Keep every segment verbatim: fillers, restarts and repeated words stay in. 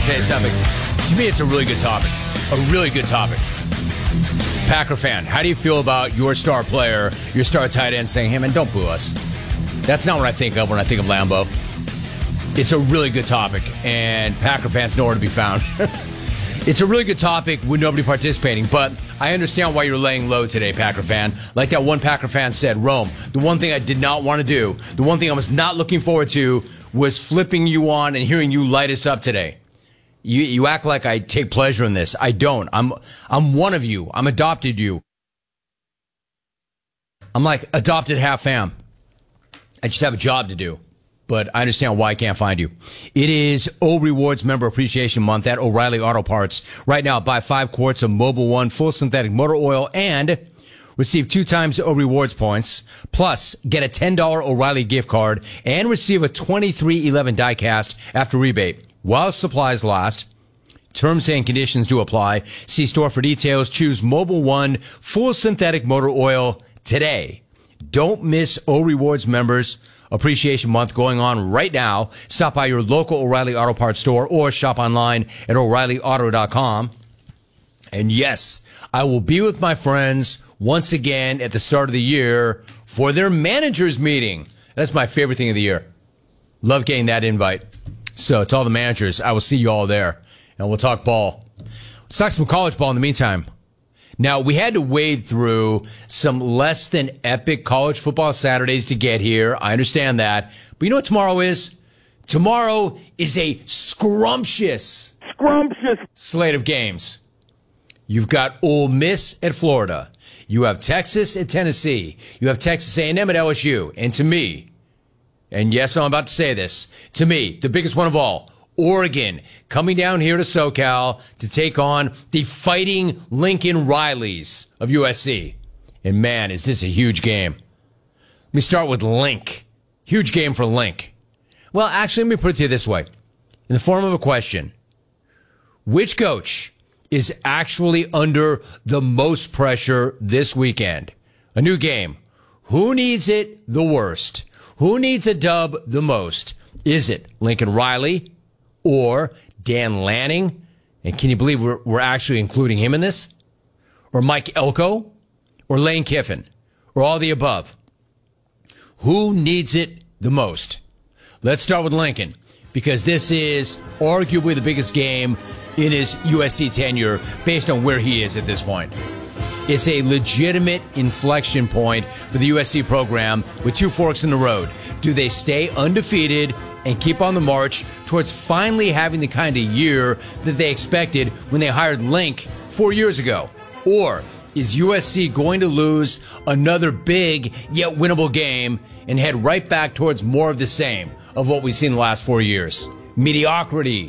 tell you something. To me, it's a really good topic. A really good topic. Packer fan, how do you feel about your star player, your star tight end saying, hey, man, don't boo us? That's not what I think of when I think of Lambeau. It's a really good topic, and Packer fans nowhere to be found. It's a really good topic with nobody participating, but I understand why you're laying low today, Packer fan. Like that one Packer fan said, Rome, the one thing I did not want to do, the one thing I was not looking forward to was flipping you on and hearing you light us up today. You you act like I take pleasure in this. I don't. I'm I'm one of you. I'm adopted you. I'm like adopted half fam. I just have a job to do. But I understand why I can't find you. It is O Rewards Member Appreciation Month at O'Reilly Auto Parts. Right now, buy five quarts of Mobil One full synthetic motor oil and receive two times O Rewards points. Plus, get a ten dollars O'Reilly gift card and receive a twenty-three eleven die cast after rebate. While supplies last, terms and conditions do apply. See store for details. Choose Mobil One full synthetic motor oil today. Don't miss O Rewards Members Appreciation Month going on right now. Stop by your local O'Reilly Auto Parts store or shop online at O'Reilly Auto dot com. And yes, I will be with my friends once again at the start of the year for their managers meeting. That's my favorite thing of the year. Love getting that invite. So to all the managers, I will see you all there. And we'll talk ball. Let's talk some college ball in the meantime. Now, we had to wade through some less than epic college football Saturdays to get here. I understand that. But you know what tomorrow is? Tomorrow is a scrumptious, scrumptious slate of games. You've got Ole Miss at Florida. You have Texas at Tennessee. You have Texas A and M at L S U. And to me, and yes, I'm about to say this, to me, the biggest one of all, Oregon coming down here to SoCal to take on the Fighting Lincoln Rileys of U S C. And man, is this a huge game. Let me start with Link. Huge game for Link. Well, actually, let me put it to you this way. In the form of a question. Which coach is actually under the most pressure this weekend? A new game. Who needs it the worst? Who needs a dub the most? Is it Lincoln Riley or Dan Lanning? And can you believe we're, we're actually including him in this? Or Mike Elko? Or Lane Kiffin? Or all the above? Who needs it the most? Let's start with Lincoln, because this is arguably the biggest game in his U S C tenure based on where he is at this point. It's a legitimate inflection point for the U S C program with two forks in the road. Do they stay undefeated and keep on the march towards finally having the kind of year that they expected when they hired Link four years ago? Or is U S C going to lose another big yet winnable game and head right back towards more of the same of what we've seen the last four years? Mediocrity.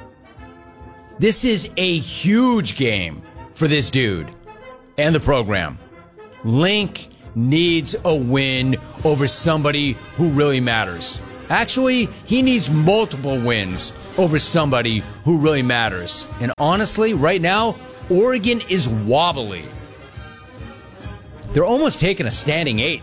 This is a huge game for this dude and the program. Link needs a win over somebody who really matters. Actually, he needs multiple wins over somebody who really matters. And honestly, right now, Oregon is wobbly. They're almost taking a standing eight.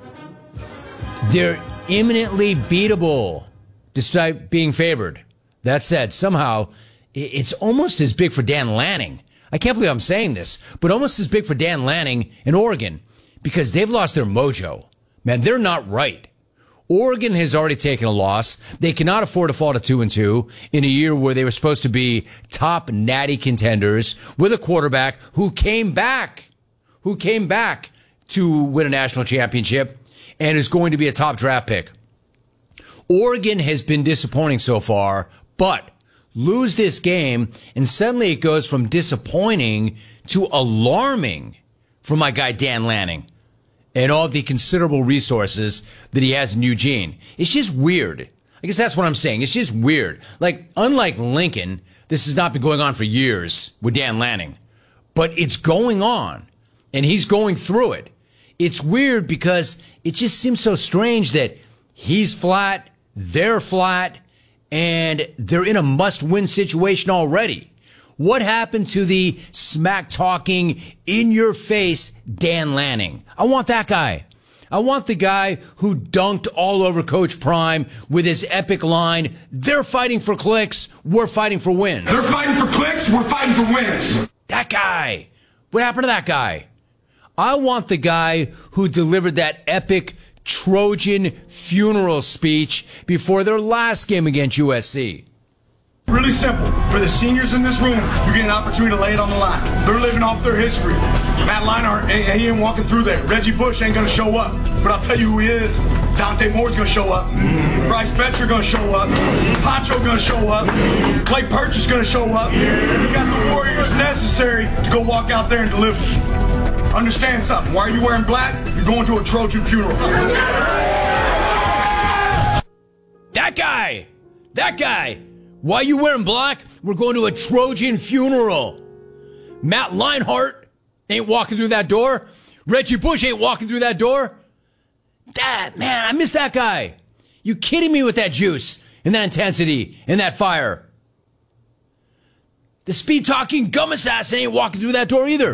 They're imminently beatable, despite being favored. That said, somehow, it's almost as big for Dan Lanning. I can't believe I'm saying this, but almost as big for Dan Lanning in Oregon, because they've lost their mojo. Man, they're not right. Oregon has already taken a loss. They cannot afford to fall to two and two in a year where they were supposed to be top natty contenders with a quarterback who came back, who came back to win a national championship and is going to be a top draft pick. Oregon has been disappointing so far, but lose this game, and suddenly it goes from disappointing to alarming for my guy Dan Lanning and all the considerable resources that he has in Eugene. It's just weird. I guess that's what I'm saying. It's just weird. Like, unlike Lincoln, this has not been going on for years with Dan Lanning, but it's going on, and he's going through it. It's weird because it just seems so strange that he's flat, they're flat, and they're in a must-win situation already. What happened to the smack-talking, in-your-face Dan Lanning? I want that guy. I want the guy who dunked all over Coach Prime with his epic line, they're fighting for clicks, we're fighting for wins. They're fighting for clicks, we're fighting for wins. That guy. What happened to that guy? I want the guy who delivered that epic Trojan funeral speech before their last game against U S C. Really simple. For the seniors in this room, you get an opportunity to lay it on the line. They're living off their history. Matt Leinart, he ain't walking through there. Reggie Bush ain't going to show up. But I'll tell you who he is. Dante Moore's going to show up. Bryce Betcher going to show up. Poncho going to show up. Blake Purchase going to show up. You got the warriors necessary to go walk out there and deliver. Understand something. Why are you wearing black? You're going to a Trojan funeral. That guy! That guy! Why are you wearing black? We're going to a Trojan funeral. Matt Leinart ain't walking through that door. Reggie Bush ain't walking through that door. That, man, I miss that guy. You kidding me with that juice and that intensity and that fire? The speed-talking gum assassin ain't walking through that door either.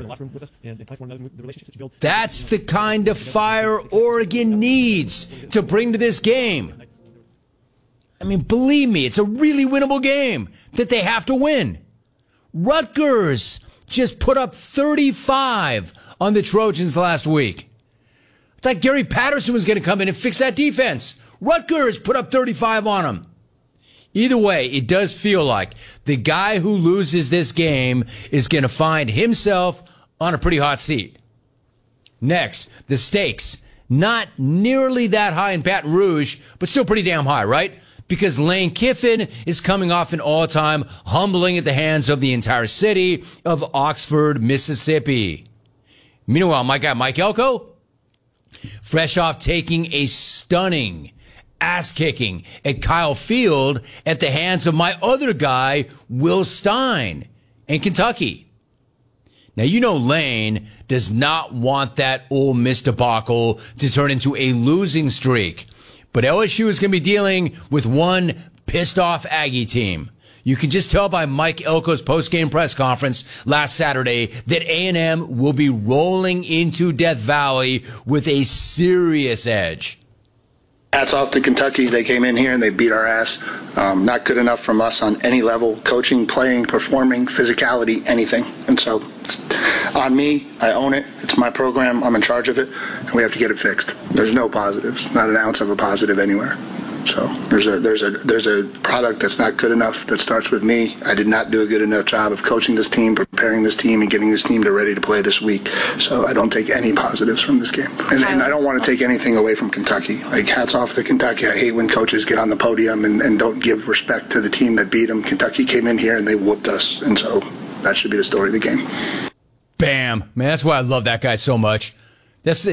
That's the kind of fire Oregon needs to bring to this game. I mean, believe me, it's a really winnable game that they have to win. Rutgers just put up thirty-five on the Trojans last week. I thought Gary Patterson was going to come in and fix that defense. Rutgers put up thirty-five on them. Either way, it does feel like the guy who loses this game is going to find himself on a pretty hot seat. Next, the stakes. Not nearly that high in Baton Rouge, but still pretty damn high, right? Because Lane Kiffin is coming off an all-time humbling at the hands of the entire city of Oxford, Mississippi. Meanwhile, my guy Mike Elko, fresh off taking a stunning ass-kicking at Kyle Field at the hands of my other guy, Will Stein, in Kentucky. Now, you know Lane does not want that Ole Miss debacle to turn into a losing streak. But L S U is going to be dealing with one pissed-off Aggie team. You can just tell by Mike Elko's post-game press conference last Saturday that A and M will be rolling into Death Valley with a serious edge. Hats off to Kentucky. They came in here and they beat our ass. Um, not good enough from us on any level. Coaching, playing, performing, physicality, anything. And so, it's on me. I own it. It's my program. I'm in charge of it. And we have to get it fixed. There's no positives. Not an ounce of a positive anywhere. So there's a there's a there's a product that's not good enough that starts with me. I did not do a good enough job of coaching this team, preparing this team, and getting this team to ready to play this week. So I don't take any positives from this game, and, and I don't want to take anything away from Kentucky. Like, hats off to Kentucky. I hate when coaches get on the podium and, and don't give respect to the team that beat them. Kentucky came in here and they whooped us, and so that should be the story of the game. Bam, man, that's why I love that guy so much. That's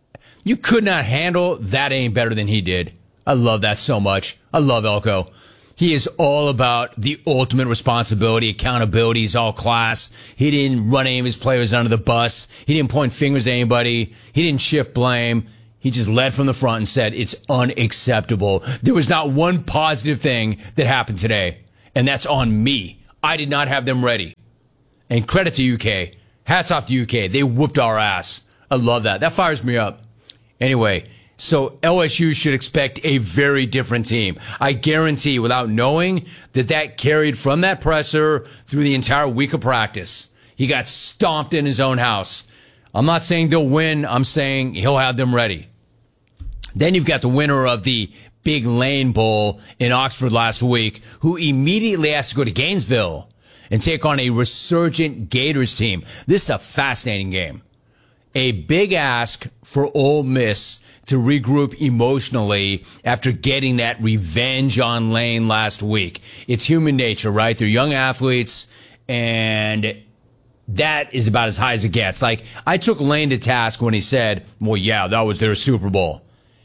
you could not handle that any better than he did. I love that so much. I love Elko. He is all about the ultimate responsibility, accountability. He's all class. He didn't run any of his players under the bus. He didn't point fingers at anybody. He didn't shift blame. He just led from the front and said, it's unacceptable. There was not one positive thing that happened today, and that's on me. I did not have them ready. And credit to U K. Hats off to U K. They whooped our ass. I love that. That fires me up. Anyway, so L S U should expect a very different team. I guarantee, without knowing, that that carried from that presser through the entire week of practice. He got stomped in his own house. I'm not saying they'll win. I'm saying he'll have them ready. Then you've got the winner of the Big Lane Bowl in Oxford last week, who immediately has to go to Gainesville and take on a resurgent Gators team. This is a fascinating game. A big ask for Ole Miss to regroup emotionally after getting that revenge on Lane last week. It's human nature, right? They're young athletes, and that is about as high as it gets. Like, I took Lane to task when he said, well, yeah, that was their Super Bowl.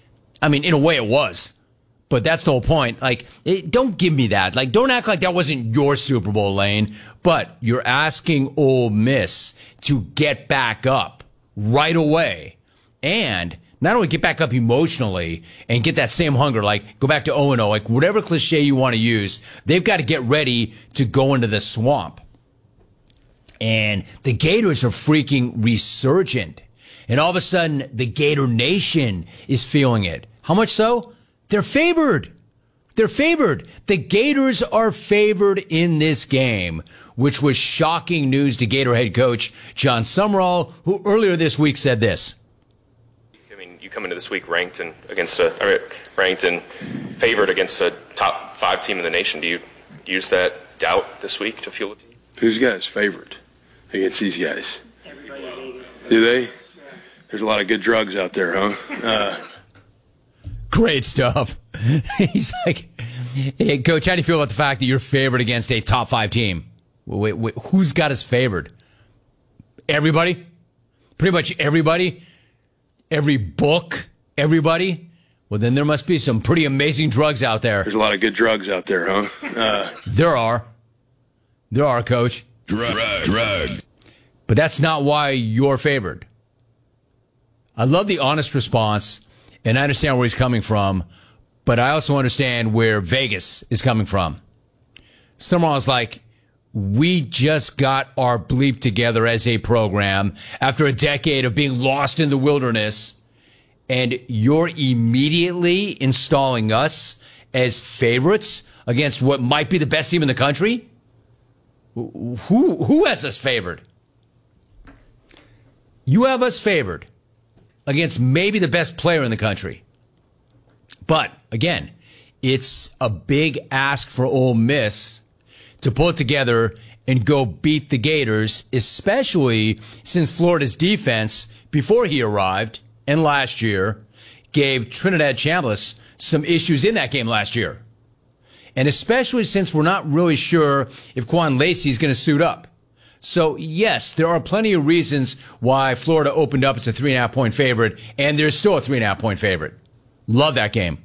I mean, in a way it was. But that's the whole point. Like, it, don't give me that. Like, don't act like that wasn't your Super Bowl, Lane. But you're asking Ole Miss to get back up right away. And not only get back up emotionally and get that same hunger, like go back to oh and oh, like whatever cliche you want to use, they've got to get ready to go into the swamp. And the Gators are freaking resurgent. And all of a sudden, the Gator Nation is feeling it. How much so? They're favored. They're favored. The Gators are favored in this game, which was shocking news to Gator head coach John Sumrall, who earlier this week said this. I mean, you come into this week ranked and against a I mean, ranked and favored against a top five team in the nation. Do you use that doubt this week to fuel the team? Who's guys favored against these guys? Do they? There's a lot of good drugs out there, huh? Uh, Great stuff. He's like, hey, Coach, how do you feel about the fact that you're favored against a top five team? Wait, wait, who's got us favored? Everybody? Pretty much everybody? Every book? Everybody? Well, then there must be some pretty amazing drugs out there. There's a lot of good drugs out there, huh? Uh, there are. There are, Coach. Drug. Drug. But that's not why you're favored. I love the honest response, and I understand where he's coming from, but I also understand where Vegas is coming from. Someone's like, we just got our bleep together as a program after a decade of being lost in the wilderness, and you're immediately installing us as favorites against what might be the best team in the country? Who, who has us favored? You have us favored against maybe the best player in the country. But, again, it's a big ask for Ole Miss to pull it together and go beat the Gators, especially since Florida's defense, before he arrived and last year, gave Trinidad Chambliss some issues in that game last year. And especially since we're not really sure if Quan Lacey is going to suit up. So, yes, there are plenty of reasons why Florida opened up as a three and a half point favorite, and there's still a three and a half point favorite. Love that game.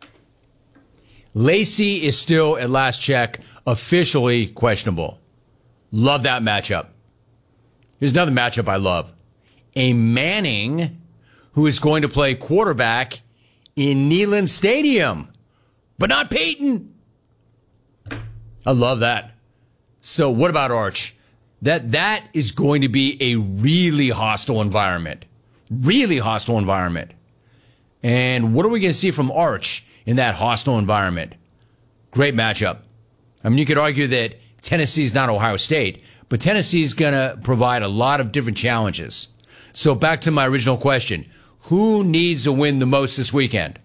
Lacey is still, at last check, officially questionable. Love that matchup. Here's another matchup I love. A Manning who is going to play quarterback in Neyland Stadium, but not Peyton. I love that. So what about Arch? That that is going to be a really hostile environment. Really hostile environment. And what are we going to see from Arch in that hostile environment? Great matchup. I mean, you could argue that Tennessee's not Ohio State, but Tennessee's going to provide a lot of different challenges. So back to my original question. Who needs a win the most this weekend?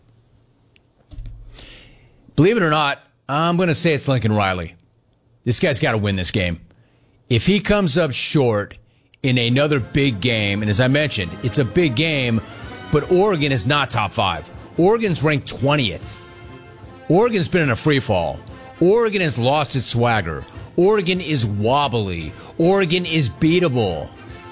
Believe it or not, I'm going to say it's Lincoln Riley. This guy's got to win this game. If he comes up short in another big game, and as I mentioned, it's a big game, but Oregon is not top five. Oregon's ranked twentieth. Oregon's been in a free fall. Oregon has lost its swagger. Oregon is wobbly. Oregon is beatable.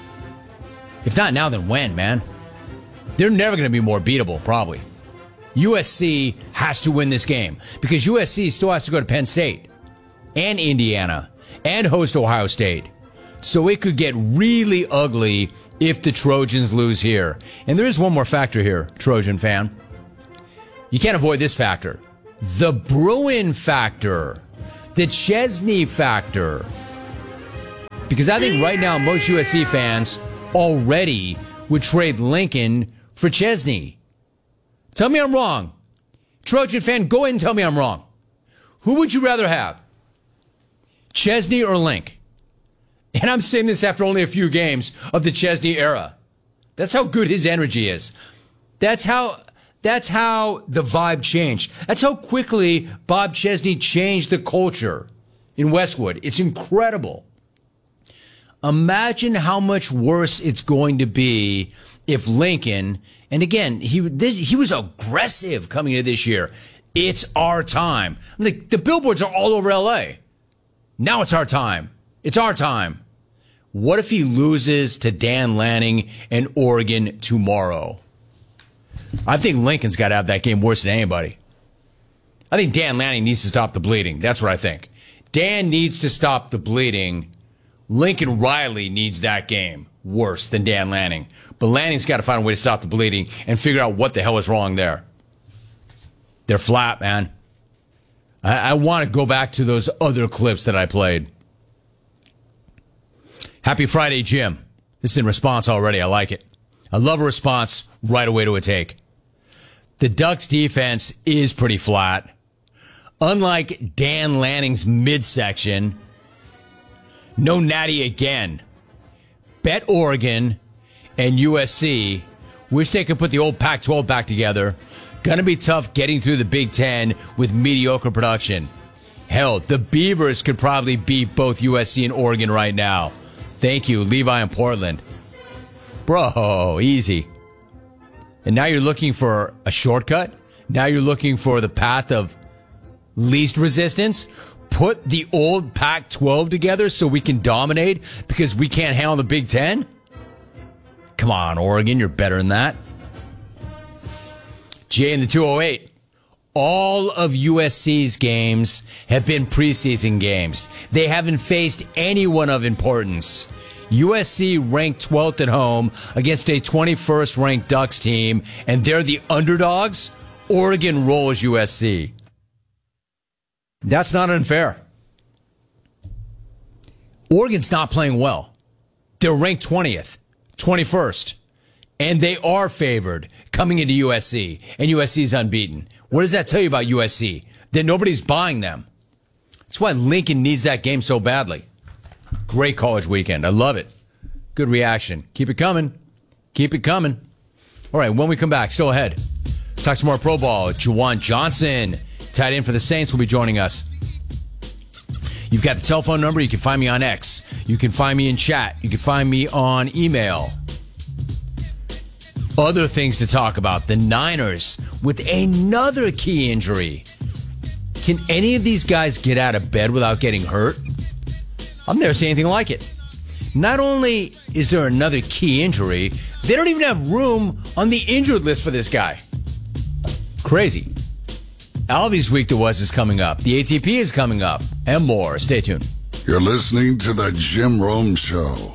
If not now, then when, man? They're never going to be more beatable, probably. U S C has to win this game because U S C still has to go to Penn State and Indiana and host Ohio State. So it could get really ugly if the Trojans lose here. And there is one more factor here, Trojan fan. You can't avoid this factor. The Bruin factor. The Chesney factor. Because I think right now most U S C fans already would trade Lincoln for Chesney. Tell me I'm wrong. Trojan fan, go ahead and tell me I'm wrong. Who would you rather have? Chesney or Link? And I'm saying this after only a few games of the Chesney era. That's how good his energy is. That's how that's how the vibe changed. That's how quickly Bob Chesney changed the culture in Westwood. It's incredible. Imagine how much worse it's going to be if Lincoln, and again, he this, he was aggressive coming into this year. It's our time. I mean, the, the billboards are all over L A. Now it's our time. It's our time. What if he loses to Dan Lanning and Oregon tomorrow? I think Lincoln's got to have that game worse than anybody. I think Dan Lanning needs to stop the bleeding. That's what I think. Dan needs to stop the bleeding. Lincoln Riley needs that game worse than Dan Lanning. But Lanning's got to find a way to stop the bleeding and figure out what the hell is wrong there. They're flat, man. I, I want to go back to those other clips that I played. Happy Friday, Jim. This is in response already. I like it. I love a response right away to a take. The Ducks defense is pretty flat. Unlike Dan Lanning's midsection, no natty again. Bet Oregon and U S C. Wish they could put the old Pac twelve back together. Gonna be tough getting through the Big Ten with mediocre production. Hell, the Beavers could probably beat both U S C and Oregon right now. Thank you, Levi in Portland. Bro, easy. And now you're looking for a shortcut? Now you're looking for the path of least resistance? Put the old Pac twelve together so we can dominate because we can't handle the Big Ten? Come on, Oregon, you're better than that. Jay in the two oh eight. All of U S C's games have been preseason games. They haven't faced anyone of importance. U S C ranked twelfth at home against a twenty-first ranked Ducks team, and they're the underdogs. Oregon rolls U S C. That's not unfair. Oregon's not playing well. They're ranked twentieth, twenty-first, and they are favored coming into U S C, and U S C's unbeaten. What does that tell you about U S C? That nobody's buying them. That's why Lincoln needs that game so badly. Great college weekend. I love it. Good reaction. Keep it coming. Keep it coming. All right, when we come back, still ahead. Talk some more Pro Ball. Juwan Johnson, tight end for the Saints, will be joining us. You've got the telephone number. You can find me on X. You can find me in chat. You can find me on email. Other things to talk about. The Niners with another key injury. Can any of these guys get out of bed without getting hurt? I've never seen anything like it. Not only is there another key injury, they don't even have room on the injured list for this guy. Crazy. Alvy's Week to Was is coming up. The A T P is coming up. And more. Stay tuned. You're listening to The Jim Rome Show.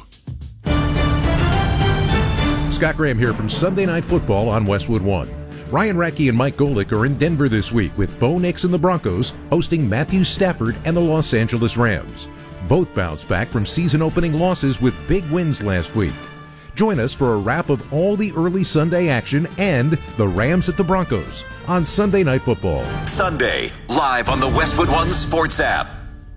Scott Graham here from Sunday Night Football on Westwood One. Ryan Radke and Mike Golick are in Denver this week with Bo Nix and the Broncos hosting Matthew Stafford and the Los Angeles Rams. Both bounced back from season-opening losses with big wins last week. Join us for a wrap of all the early Sunday action and the Rams at the Broncos on Sunday Night Football. Sunday, live on the Westwood One Sports app.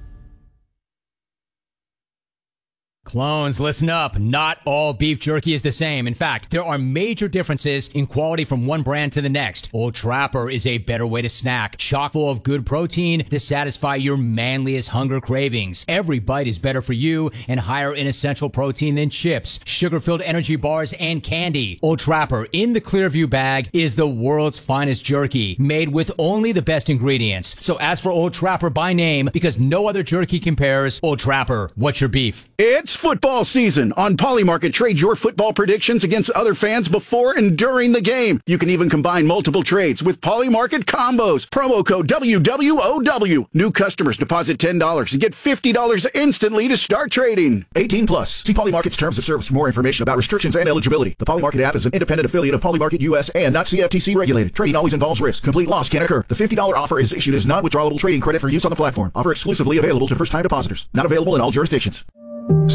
Clones, listen up. Not all beef jerky is the same. In fact, there are major differences in quality from one brand to the next. Old Trapper is a better way to snack, chock full of good protein to satisfy your manliest hunger cravings. Every bite is better for you and higher in essential protein than chips, sugar-filled energy bars, and candy. Old Trapper in the Clearview bag is the world's finest jerky, made with only the best ingredients. So ask for Old Trapper by name because no other jerky compares. Old Trapper, what's your beef? It's football season. On Polymarket, trade your football predictions against other fans before and during the game. You can even combine multiple trades with Polymarket combos. Promo code W W O W. New customers deposit ten dollars and get fifty dollars instantly to start trading. eighteen plus. See Polymarket's terms of service for more information about restrictions and eligibility. The Polymarket app is an independent affiliate of Polymarket U S and not C F T C regulated. Trading always involves risk. Complete loss can occur. The fifty dollars offer is issued as non-withdrawable trading credit for use on the platform. Offer exclusively available to first-time depositors. Not available in all jurisdictions.